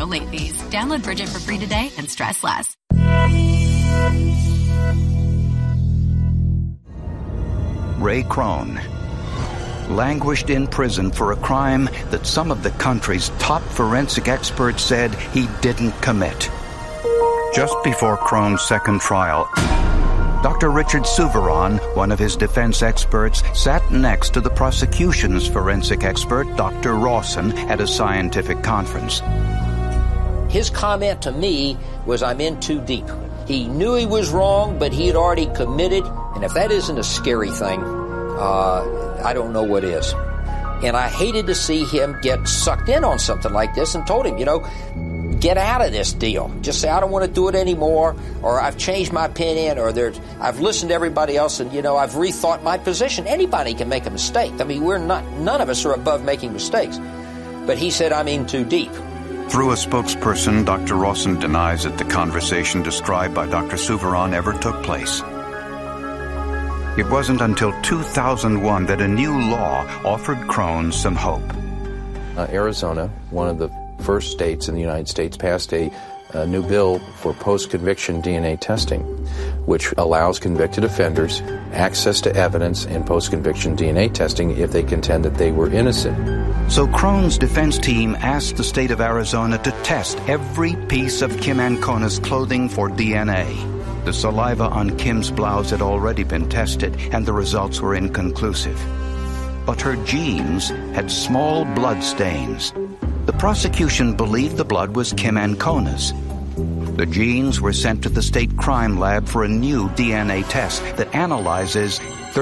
late fees. Download Bridget for free today and stress less. Ray Crone languished in prison for a crime that some of the country's top forensic experts said he didn't commit. Just before Crone's second trial, Dr. Richard Souviron, one of his defense experts, sat next to the prosecution's forensic expert, Dr. Rawson, at a scientific conference. His comment to me was, I'm in too deep. He knew he was wrong, but he had already committed, and if that isn't a scary thing, I don't know what is. And I hated to see him get sucked in on something like this and told him, get out of this deal. Just say, I don't want to do it anymore, or I've changed my opinion, or I've listened to everybody else and, I've rethought my position. Anybody can make a mistake. I mean, none of us are above making mistakes. But he said, I'm in too deep. Through a spokesperson, Dr. Rawson denies that the conversation described by Dr. Souviron ever took place. It wasn't until 2001 that a new law offered Crone some hope. Arizona, one of the first states in the United States, passed a new bill for post-conviction DNA testing, which allows convicted offenders access to evidence in post-conviction DNA testing if they contend that they were innocent. So Crone's defense team asked the state of Arizona to test every piece of Kim Ancona's clothing for DNA. The saliva on Kim's blouse had already been tested, and the results were inconclusive. But her jeans had small blood stains. The prosecution believed the blood was Kim Ancona's. The jeans were sent to the state crime lab for a new DNA test that analyzes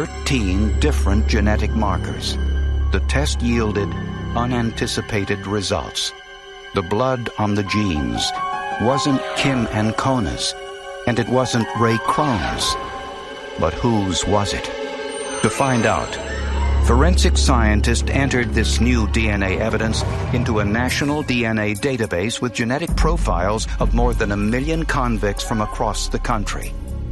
13 different genetic markers. The test yielded unanticipated results. The blood on the jeans wasn't Kim Ancona's, and it wasn't Ray Crone's. But whose was it? To find out, forensic scientists entered this new DNA evidence into a national DNA database with genetic profiles of more than 1 million convicts from across the country.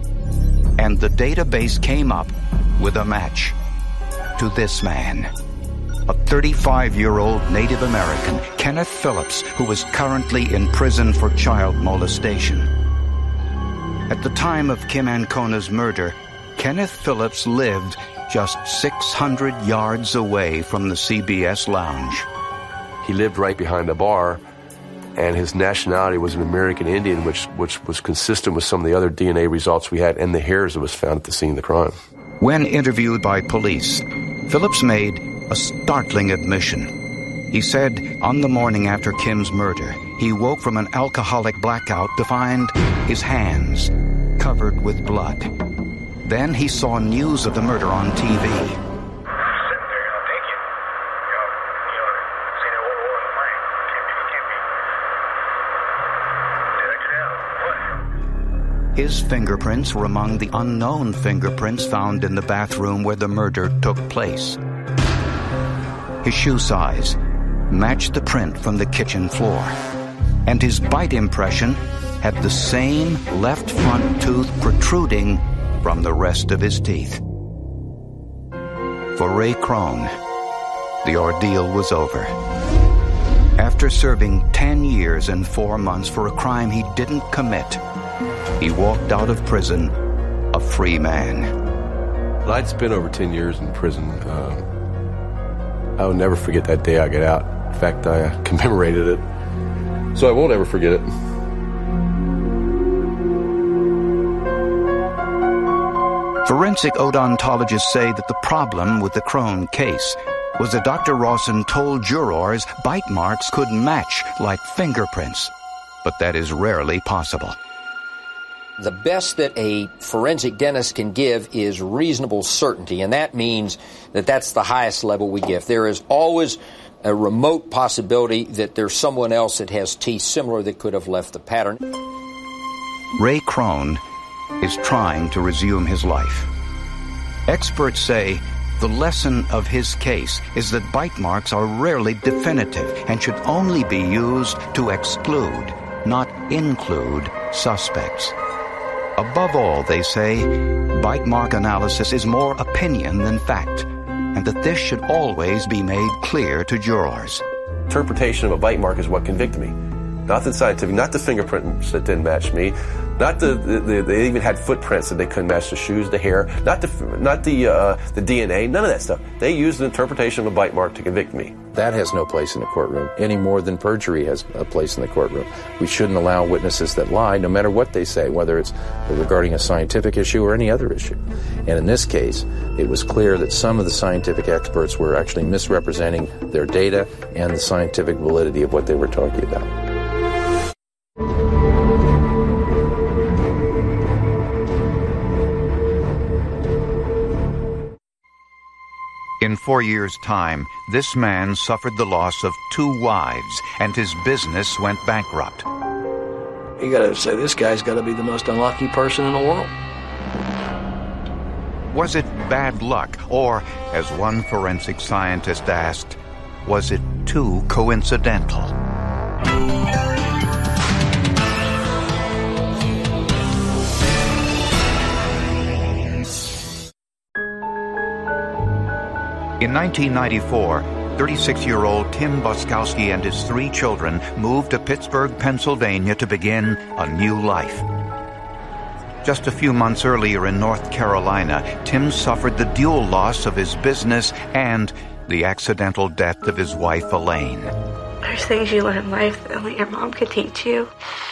And the database came up with a match to this man, a 35-year-old Native American, Kenneth Phillips, who was currently in prison for child molestation. At the time of Kim Ancona's murder, Kenneth Phillips lived just 600 yards away from the CBS lounge. He lived right behind the bar, and his nationality was an American Indian, which was consistent with some of the other DNA results we had and the hairs that was found at the scene of the crime. When interviewed by police, Phillips made a startling admission. He said on the morning after Kim's murder, he woke from an alcoholic blackout to find his hands covered with blood. Then he saw news of the murder on TV. His fingerprints were among the unknown fingerprints found in the bathroom where the murder took place. His shoe size matched the print from the kitchen floor, and his bite impression had the same left front tooth protruding from the rest of his teeth. For Ray Crone, the ordeal was over. After serving 10 years and 4 months for a crime he didn't commit, he walked out of prison a free man. I'd spent over 10 years in prison. I will never forget that day I got out. In fact, I commemorated it, so I won't ever forget it. Forensic odontologists say that the problem with the Crone case was that Dr. Rawson told jurors bite marks could match like fingerprints, but that is rarely possible. The best that a forensic dentist can give is reasonable certainty, and that means that that's the highest level we give. There is always a remote possibility that there's someone else that has teeth similar that could have left the pattern. Ray Crone is trying to resume his life. Experts say the lesson of his case is that bite marks are rarely definitive and should only be used to exclude, not include, suspects. Above all, they say, bite mark analysis is more opinion than fact, and that this should always be made clear to jurors. Interpretation of a bite mark is what convicted me. Nothing scientific. Not the fingerprints that didn't match me. Not they even had footprints that they couldn't match the shoes, the hair. Not the DNA. None of that stuff. They used an interpretation of a bite mark to convict me. That has no place in the courtroom, any more than perjury has a place in the courtroom. We shouldn't allow witnesses that lie, no matter what they say, whether it's regarding a scientific issue or any other issue. And in this case, it was clear that some of the scientific experts were actually misrepresenting their data and the scientific validity of what they were talking about. In 4 years' time, this man suffered the loss of 2 wives, and his business went bankrupt. You gotta say, this guy's gotta be the most unlucky person in the world. Was it bad luck, or, as one forensic scientist asked, was it too coincidental? In 1994, 36-year-old Tim Boskowski and his 3 children moved to Pittsburgh, Pennsylvania to begin a new life. Just a few months earlier in North Carolina, Tim suffered the dual loss of his business and the accidental death of his wife, Elaine. There's things you learn in life that only your mom could teach you.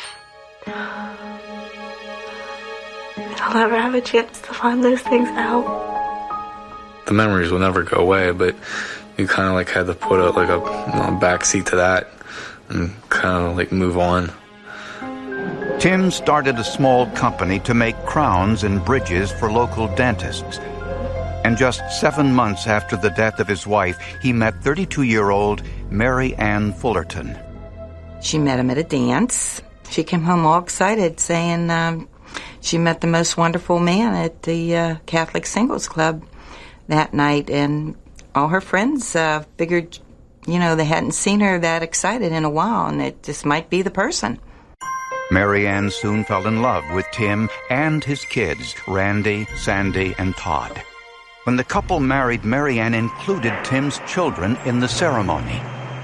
I'll never have a chance to find those things out. The memories will never go away, but you kind of like had to put a backseat to that and kind of like move on. Tim started a small company to make crowns and bridges for local dentists. And just 7 months after the death of his wife, he met 32-year-old Mary Ann Fullerton. She met him at a dance. She came home all excited, saying she met the most wonderful man at the Catholic Singles Club that night, and all her friends figured, they hadn't seen her that excited in a while, and it just might be the person. Mary Ann soon fell in love with Tim and his kids, Randy, Sandy, and Todd. When the couple married, Mary Ann included Tim's children in the ceremony.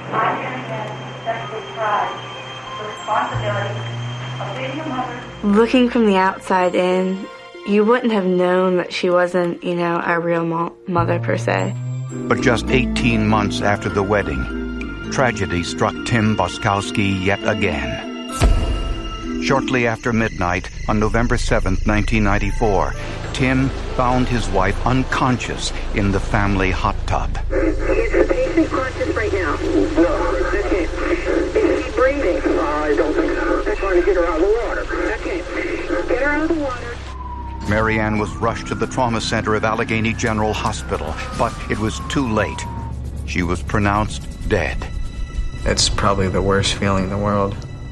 Looking from the outside in, you wouldn't have known that she wasn't, a real mother per se. But just 18 months after the wedding, tragedy struck Tim Boskowski yet again. Shortly after midnight, on November 7th, 1994, Tim found his wife unconscious in the family hot tub. Is the patient conscious right now? No. Okay. Is she breathing? I don't think so. They're trying to get her out of the water. Okay. Get her out of the water. Mary Ann was rushed to the trauma center of Allegheny General Hospital, but it was too late. She was pronounced dead. It's probably the worst feeling in the world.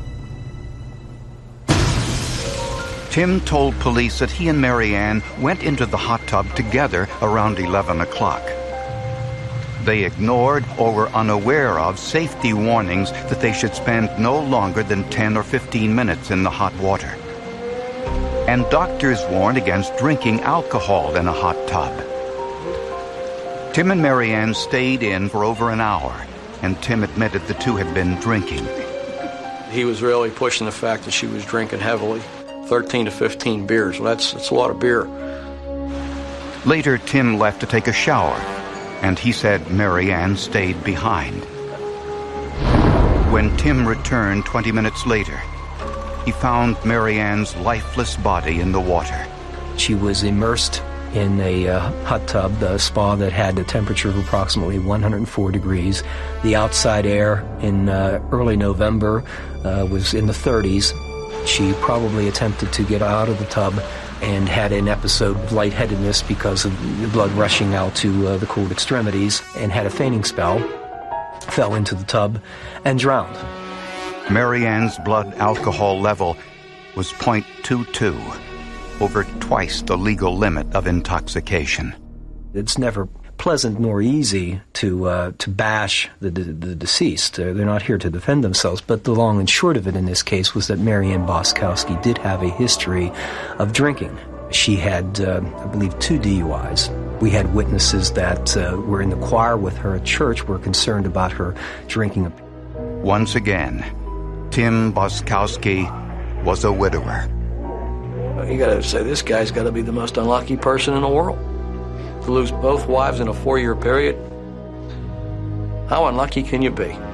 Tim told police that he and Mary Ann went into the hot tub together around 11 o'clock. They ignored or were unaware of safety warnings that they should spend no longer than 10 or 15 minutes in the hot water. And doctors warned against drinking alcohol in a hot tub. Tim and Mary Ann stayed in for over an hour, and Tim admitted the two had been drinking. He was really pushing the fact that she was drinking heavily. 13 to 15 beers. Well, that's a lot of beer. Later, Tim left to take a shower, and he said Mary Ann stayed behind. When Tim returned 20 minutes later, he found Mary Ann's lifeless body in the water. She was immersed in a hot tub, a spa that had a temperature of approximately 104 degrees. The outside air in early November was in the 30s. She probably attempted to get out of the tub and had an episode of lightheadedness because of the blood rushing out to the cold extremities, and had a fainting spell, fell into the tub, and drowned. Mary Ann's blood alcohol level was 0.22, over twice the legal limit of intoxication. It's never pleasant nor easy to bash the deceased. They're not here to defend themselves, but the long and short of it in this case was that Mary Ann Boskowski did have a history of drinking. She had, I believe, 2 DUIs. We had witnesses that were in the choir with her at church were concerned about her drinking. Once again, Tim Boskowski was a widower. You got to say, this guy's got to be the most unlucky person in the world. To lose both wives in a 4-year period, how unlucky can you be?